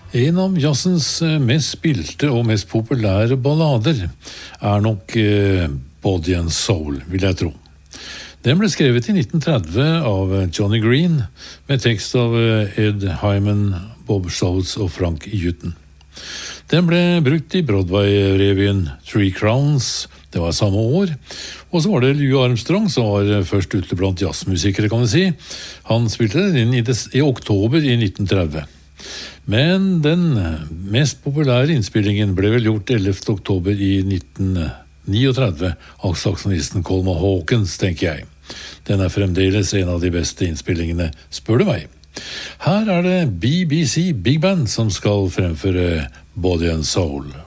En av jazzens mest spilte og mest populære ballader nok Body and Soul, vil jeg tro. Den ble skrevet i 1930 av Johnny Green, med tekst av Ed Hyman, Bob Stoltz og Frank Hutton. Den ble brukt i Broadway-revyen Three Crowns, det var samme år, og så var det Louis Armstrong som var først ute blant jazzmusikere, kan vi si. Han spilte den inn i oktober i 1930. Men den mest populære innspillingen ble vel gjort 11. oktober i 1939 av saksonisten Coleman Hawkins, tenker jeg. Den fremdeles en av de beste innspillingene, spør du meg. Her det BBC Big Band som skal fremføre Body and Soul.